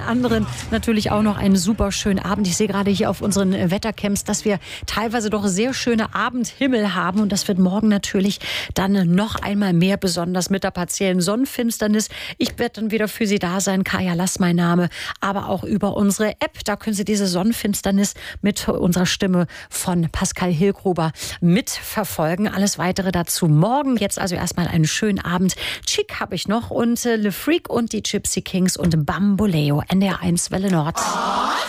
anderen natürlich auch noch einen super schönen Abend. Ich sehe gerade hier auf unseren Wettercamps, dass wir teilweise doch sehr schöne Abendhimmel haben. Und das wird morgen natürlich dann noch einmal mehr, besonders mit der partiellen Sonnenfinsternis. Ich werde dann wieder für Sie da sein. Kaya Lass mein Name. Aber auch über unsere App. Da können Sie diese Sonnenfinsternis mit unserer Stimme von Pascal Hilgruber mitverfolgen. Alles weitere dazu morgen. Jetzt also erstmal einen schönen Abend. Chic habe ich noch und Le Freak und die Gypsy Kings und Bamboleo. NDR 1 Welle Nord.